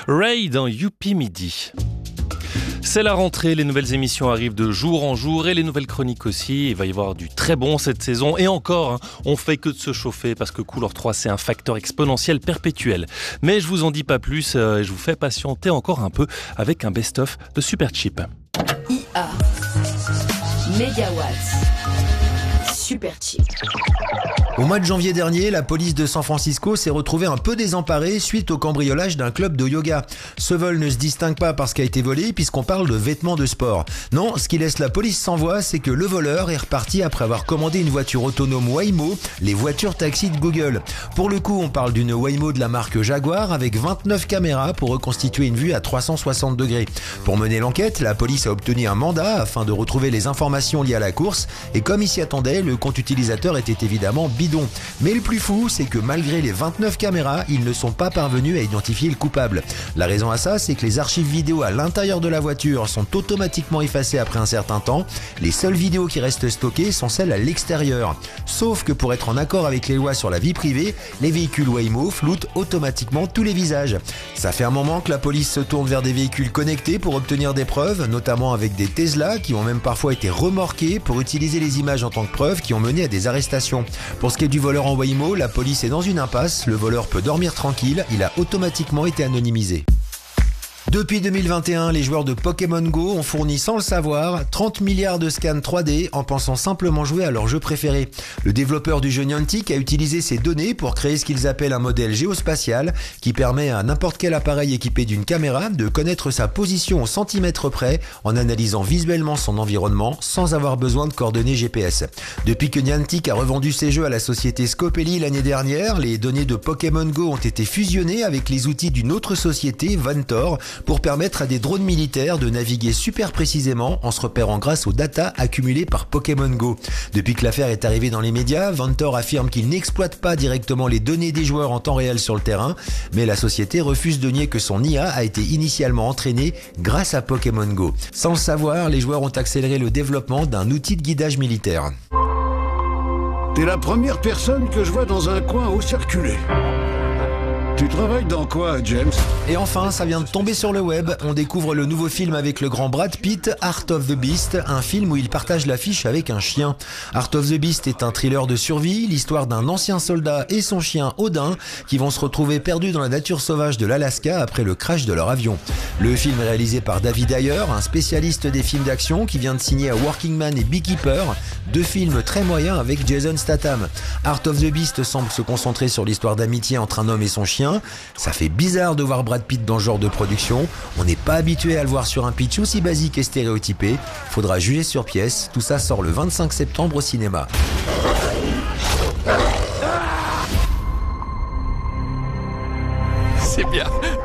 Ray dans Youpi Midi. C'est la rentrée, les nouvelles émissions arrivent de jour en jour et les nouvelles chroniques aussi. Il va y avoir du très bon cette saison et encore, on fait que de se chauffer parce que Couleur 3 c'est un facteur exponentiel perpétuel. Mais je vous en dis pas plus, je vous fais patienter encore un peu avec un best-of de Superchip. IA, Mégawatts, Superchip. Au mois de janvier dernier, la police de San Francisco s'est retrouvée un peu désemparée suite au cambriolage d'un club de yoga. Ce vol ne se distingue pas parce qu'il a été volé puisqu'on parle de vêtements de sport. Non, ce qui laisse la police sans voix, c'est que le voleur est reparti après avoir commandé une voiture autonome Waymo, les voitures taxi de Google. Pour le coup, on parle d'une Waymo de la marque Jaguar avec 29 caméras pour reconstituer une vue à 360 degrés. Pour mener l'enquête, la police a obtenu un mandat afin de retrouver les informations liées à la course et comme il s'y attendait, le compte utilisateur était évidemment bidon. Mais le plus fou, c'est que malgré les 29 caméras, ils ne sont pas parvenus à identifier le coupable. La raison à ça, c'est que les archives vidéo à l'intérieur de la voiture sont automatiquement effacées après un certain temps. Les seules vidéos qui restent stockées sont celles à l'extérieur. Sauf que pour être en accord avec les lois sur la vie privée, les véhicules Waymo floutent automatiquement tous les visages. Ça fait un moment que la police se tourne vers des véhicules connectés pour obtenir des preuves, notamment avec des Tesla qui ont même parfois été remorqués pour utiliser les images en tant que preuves qui ont mené à des arrestations. Pour ce qui est du voleur en Waymo, la police est dans une impasse, le voleur peut dormir tranquille, il a automatiquement été anonymisé. Depuis 2021, les joueurs de Pokémon Go ont fourni sans le savoir 30 milliards de scans 3D en pensant simplement jouer à leur jeu préféré. Le développeur du jeu Niantic a utilisé ces données pour créer ce qu'ils appellent un modèle géospatial qui permet à n'importe quel appareil équipé d'une caméra de connaître sa position au centimètre près en analysant visuellement son environnement sans avoir besoin de coordonnées GPS. Depuis que Niantic a revendu ses jeux à la société Scopely l'année dernière, les données de Pokémon Go ont été fusionnées avec les outils d'une autre société, Ventor, pour permettre à des drones militaires de naviguer super précisément en se repérant grâce aux datas accumulées par Pokémon Go. Depuis que l'affaire est arrivée dans les médias, Ventor affirme qu'il n'exploite pas directement les données des joueurs en temps réel sur le terrain, mais la société refuse de nier que son IA a été initialement entraînée grâce à Pokémon Go. Sans le savoir, les joueurs ont accéléré le développement d'un outil de guidage militaire. T'es la première personne que je vois dans un coin où circuler. Tu travailles dans quoi, James ? Et enfin, ça vient de tomber sur le web. On découvre le nouveau film avec le grand Brad Pitt, Art of the Beast, un film où il partage l'affiche avec un chien. Art of the Beast est un thriller de survie, l'histoire d'un ancien soldat et son chien Odin qui vont se retrouver perdus dans la nature sauvage de l'Alaska après le crash de leur avion. Le film est réalisé par David Ayer, un spécialiste des films d'action qui vient de signer à Working Man et Beekeeper, deux films très moyens avec Jason Statham. Art of the Beast semble se concentrer sur l'histoire d'amitié entre un homme et son chien. Ça fait bizarre de voir Brad Pitt dans ce genre de production. On n'est pas habitué à le voir sur un pitch aussi basique et stéréotypé. Faudra juger sur pièce. Tout ça sort le 25 septembre au cinéma. C'est bien.